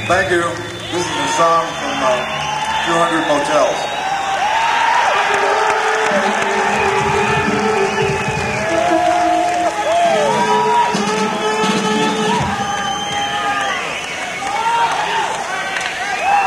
Thank you. This is a song from 200 Motels.